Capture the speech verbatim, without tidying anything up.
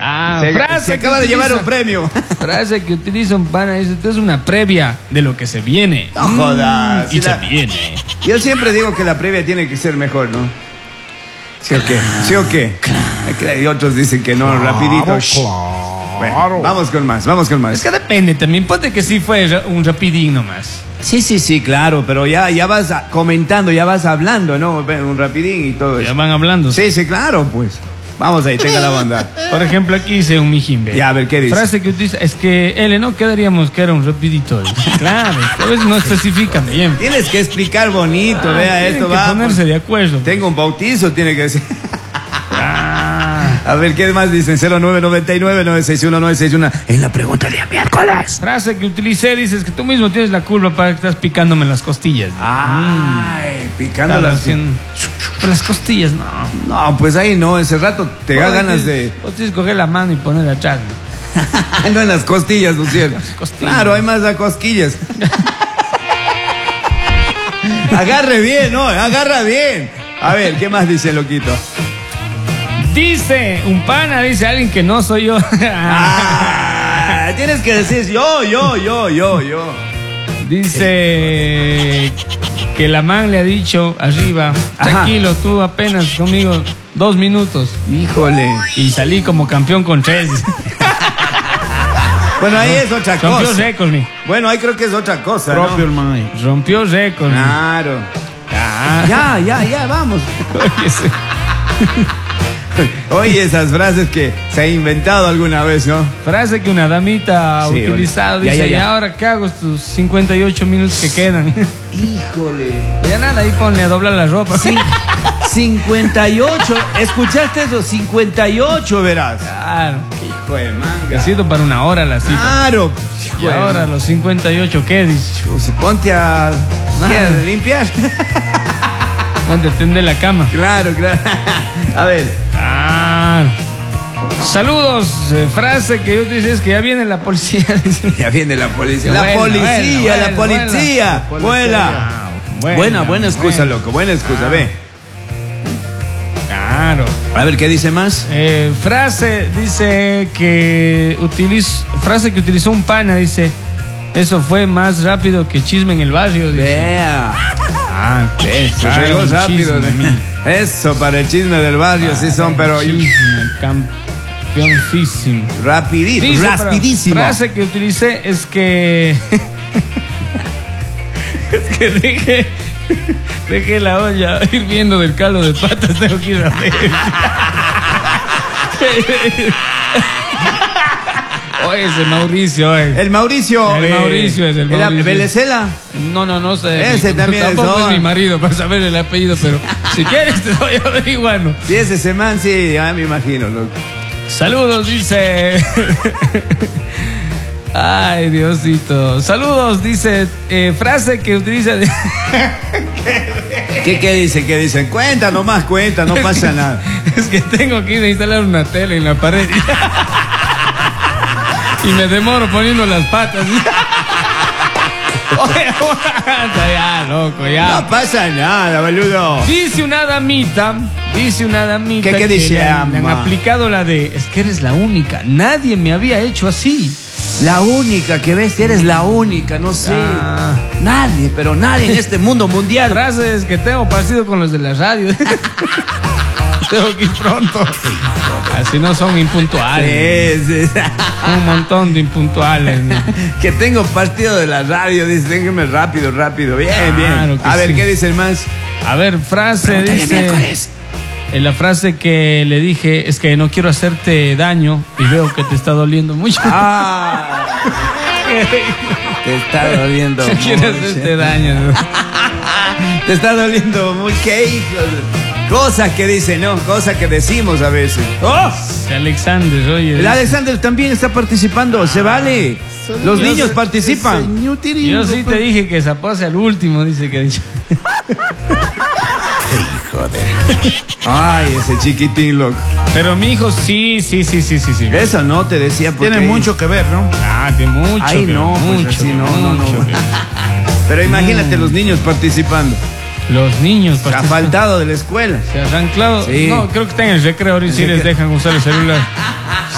Ah, se, frase se acaba de utiliza, llevar un premio. Frase que utiliza un pana, dice, esto es una previa de lo que se viene. No jodas. Mm, Si y la- se viene. Yo siempre digo que la previa tiene que ser mejor, ¿no? ¿Sí o qué? ¿Sí o qué? Y otros dicen que no, rapidito. Shh. Bueno, vamos con más, vamos con Es más. que depende también, ponte que sí fue ra- un rapidín nomás. Sí, sí, sí, claro, pero ya, ya vas a- comentando, ya vas hablando, ¿no? Un rapidín y todo Ya eso. van hablando. Sí, sí, claro, pues. Vamos ahí, tenga la bondad. Por ejemplo, aquí dice un mijimbe. Ya, a ver, ¿qué dice? Frase que utiliza, es que L, no quedaríamos que era un rapidito. Claro, a veces no especifican bien. Tienes que explicar bonito, Ah, vea, tienen esto que va. ponerse pues, de acuerdo. tengo un bautizo, tiene que decir. Ah, A ver, ¿qué más dicen? cero nueve nueve nueve nueve seis uno nueve seis uno. En la pregunta de miércoles. frase que utilicé, dices que tú mismo tienes la culpa para que estás picándome las costillas. Ay, picando Claro, las... haciendo- Pero las costillas, no. No, pues ahí no, ese rato te da Vos ganas tienes- de... Vos tienes que coger la mano y ponerla atrás. ¿no? No en las costillas, ¿no es cierto? costillas. Claro, hay más a cosquillas. Agarre bien, ¿no? Agarra bien. A ver, ¿qué más dice el loquito? Dice un pana, dice alguien que no soy yo. Ah, tienes que decir yo, yo, yo, yo, yo. Dice que la man le ha dicho arriba, Ajá. tranquilo, tú apenas conmigo dos minutos. Híjole. Y salí como campeón con tres. Bueno, ahí es otra Rompió cosa. récord, mi. Bueno, ahí creo que es otra cosa, ¿no? Propio, hermano. Rompió récord. mi. Claro. Ah. Ya, ya, ya, vamos. Oye, sí. Oye, esas frases que se ha inventado alguna vez, ¿no? Frase que una damita ha Sí, utilizado. oye. Ya, Dice, ya, ya. y ahora qué hago estos cincuenta y ocho minutos que quedan. Híjole. Ya nada, ahí ponle a doblar la ropa. Sí, cincuenta y ocho. ¿Escuchaste eso? cincuenta y ocho, verás. Claro. Hijo de Ha manga. sido para una hora la cita. Claro. Y ahora los cincuenta y ocho, ¿qué dice? Pues ponte a, ¿qué? ¿A limpiar. ¿Dónde tende la cama? Claro, claro. A ver. Ah. Saludos. eh, frase que yo te decía es que ya viene la policía. dice. Ya viene la policía. La Bueno, policía, bueno, la bueno, policía. bueno. Vuela. Ah, Buena, buena excusa, buena. loco. Buena excusa, Ah. ve. Claro. A ver, ¿qué dice más? Eh, frase dice que utiliz, frase que utilizó un pana, dice, eso fue más rápido que chisme en el barrio. Dice. Vea. Ah, eso, Se era llegó un rápido. chisme, ¿no? Eso, para el chisme del barrio, sí son, pero chisme, campeoncísimo. rapidito, Dice, pero rapidísimo. frase que utilicé es que es que dejé dejé la olla hirviendo del caldo de patas, tengo que ir a ver. Oye, ese Mauricio, oye. El Mauricio. El Mauricio es el ¿era Mauricio. Velecela? No, no, no sé. Ese también es, Tampoco no. es mi marido para saber el apellido, pero si quieres te doy averiguando. Sí, ese semán, sí, ya me imagino, loco. Saludos, dice. Ay, Diosito. Saludos, dice. eh, frase que utiliza. de- ¿Qué, qué dicen? ¿Qué dicen? Cuenta nomás, cuenta, no pasa nada. Es que tengo que ir a instalar una tele en la pared. Y me demoro poniendo las patas. Oye, aguanta ya, loco, ya. No pasa nada, boludo. Dice una damita, dice una damita. ¿Qué- qué que dice, le han, le han ama? aplicado la de, es que eres la única. Nadie me había hecho así. La única que ves, eres la única, no sé. Ah. Nadie, pero nadie en este mundo mundial. Frases que tengo partido con los de la radio. Tengo que ir pronto. Así no son impuntuales. Sí, sí. Un montón de impuntuales. ¿no? Que tengo partido de la radio, dice, déjenme rápido, rápido. Bien, Claro bien. que A ver, sí. ¿qué dicen más? A ver, frase dice. En la frase que le dije es que no quiero hacerte daño y veo que te está doliendo mucho. Ah, te está doliendo No quiero mucho. hacerte daño. ¿no? Te está doliendo mucho. ¿Qué hijos? Cosas que dicen, ¿no? Cosas que decimos a veces. ¡Oh! Alexander, oye. El Alexander también está participando, se vale. Los Yo niños sé- participan. Yo sí te dije que se pase al último, dice que ha dicho. Ay, ese chiquitín, loco. Pero mi hijo sí, sí, sí, sí, sí, sí. Eso no te decía porque... Tiene mucho que ver, ¿no? Ah, tiene mucho. Ay, que- no, pues mucho, así no, no, no. mucho que- Pero imagínate los niños participando. Los niños Se ha participan. faltado de la escuela. Se han anclado. Sí. No, creo que están en el recreo ahorita sí les recreo. dejan usar el celular.